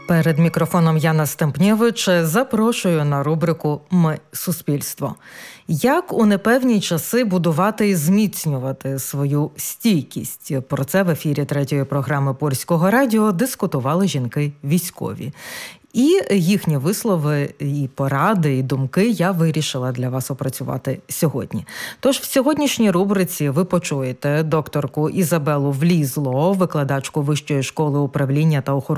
Перед мікрофоном Яна Стемпнєвич запрошую на рубрику «Ми – суспільство». Як у непевні часи будувати і зміцнювати свою стійкість? Про це в ефірі третьої програми Польського радіо дискутували жінки-військові. І їхні вислови, і поради, і думки я вирішила для вас опрацювати сьогодні. Тож в сьогоднішній рубриці ви почуєте докторку Ізабелу Влізло, викладачку Вищої школи управління та охорони